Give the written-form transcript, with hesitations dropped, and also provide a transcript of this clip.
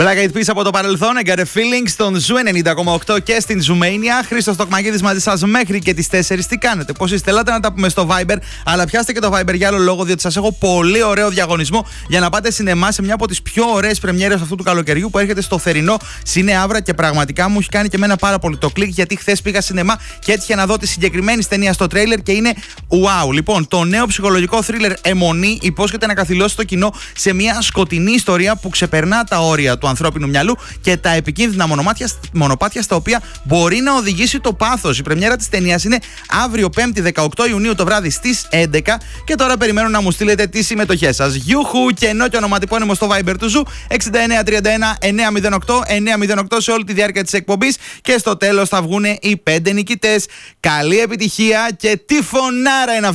Black Eyed Peas από το παρελθόν, Got a Feeling στον Ζου 90,8 και στην Ζουμania. Χρήστος Τοκμακίδης μαζί σας μέχρι και τις 4. Τι κάνετε, πώς είστε, ελάτε να τα πούμε στο Viber. Αλλά πιάστε και το Viber για άλλο λόγο, διότι σας έχω πολύ ωραίο διαγωνισμό για να πάτε σινεμά σε μια από τις πιο ωραίες πρεμιέρες αυτού του καλοκαιριού που έρχεται στο θερινό Σινέ Αύρα. Και πραγματικά μου έχει κάνει και εμένα πάρα πολύ το κλικ, γιατί χθες πήγα σινεμά και έτυχε να δω τη συγκεκριμένη ταινία στο τρέιλερ και είναι wow. Λοιπόν, το νέο ψυχολογικό θρίλερ Αιμονή υπόσχεται να καθυλώσει το κοινό σε μια σκοτεινή ιστορία που ξεπερνά τα όρια του ανθρώπινου μυαλού και τα επικίνδυνα μονοπάτια στα οποία μπορεί να οδηγήσει το πάθος. Η πρεμιέρα της ταινίας είναι αύριο 5η 18 Ιουνίου το βράδυ στις 11 και τώρα περιμένω να μου στείλετε τις συμμετοχές σας. Γιούχου, και ενώ και ονοματεπώνυμο στο Viber του Ζου 6931 908 908 σε όλη τη διάρκεια της εκπομπής και στο τέλος θα βγουν οι 5 νικητές. Καλή επιτυχία και τι φωνάρα είναι αυτή.